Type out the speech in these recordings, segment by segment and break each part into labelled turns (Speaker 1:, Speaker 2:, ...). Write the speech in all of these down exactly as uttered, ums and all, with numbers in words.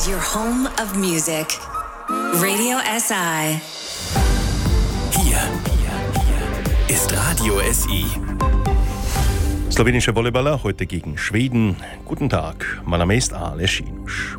Speaker 1: is your home of music. Radio S I.
Speaker 2: Hier, hier ist Radio S I.
Speaker 3: Slowenische Volleyballer heute gegen Schweden. Guten Tag, mein Name ist Aleš Jinuš.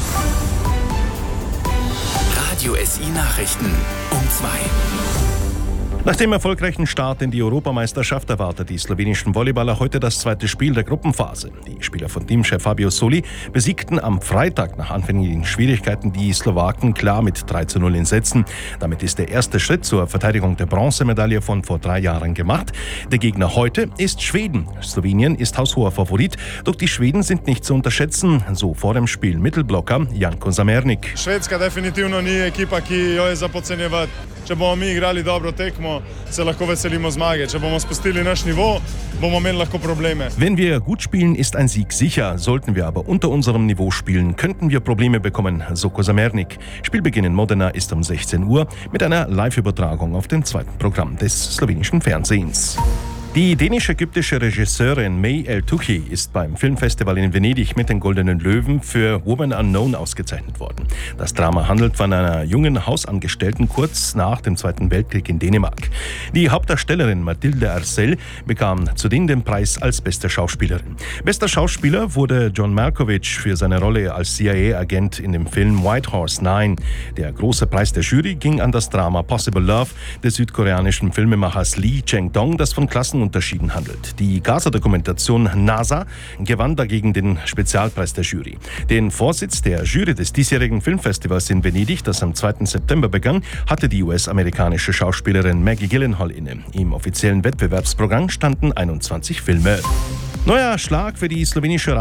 Speaker 2: Radio S I Nachrichten um zwei.
Speaker 3: Nach dem erfolgreichen Start in die Europameisterschaft erwartet die slowenischen Volleyballer heute das zweite Spiel der Gruppenphase. Die Spieler von Teamchef Fabio Soli besiegten am Freitag nach anfänglichen Schwierigkeiten die Slowaken klar mit drei zu null in Sätzen. Damit ist der erste Schritt zur Verteidigung der Bronzemedaille von vor drei Jahren gemacht. Der Gegner heute ist Schweden. Slowenien ist haushoher Favorit, doch die Schweden sind nicht zu unterschätzen, so vor dem Spiel Mittelblocker Janko Zamernik.
Speaker 4: Švedska definitivno ni ekipa, ki jo je za podcenjevati. Če bomo mi igrali dobro tekmo, se lahko veselimo zmage. Če bomo spustili naš nivo, bomo imeli lahko Probleme.
Speaker 3: Wenn wir gut spielen, ist ein Sieg sicher. Sollten wir aber unter unserem Niveau spielen, könnten wir Probleme bekommen, so Zamernik. Spielbeginn in Modena ist um sechzehn Uhr mit einer Live-Übertragung auf dem zweiten Programm des slowenischen Fernsehens. Die dänisch-ägyptische Regisseurin May El-Touhi ist beim Filmfestival in Venedig mit den Goldenen Löwen für Woman Unknown ausgezeichnet worden. Das Drama handelt von einer jungen Hausangestellten kurz nach dem Zweiten Weltkrieg in Dänemark. Die Hauptdarstellerin Mathilde Arcel bekam zudem den Preis als beste Schauspielerin. Bester Schauspieler wurde John Malkovich für seine Rolle als C I A-Agent in dem Film White Horse neun. Der große Preis der Jury ging an das Drama Possible Love des südkoreanischen Filmemachers Lee Chang-dong, das von Klassen Unterschieden handelt. Die Gaza-Dokumentation NASA gewann dagegen den Spezialpreis der Jury. Den Vorsitz der Jury des diesjährigen Filmfestivals in Venedig, das am zweiten September begann, hatte die U S-amerikanische Schauspielerin Maggie Gyllenhaal inne. Im offiziellen Wettbewerbsprogramm standen einundzwanzig Filme. Neuer Schlag für die slowenische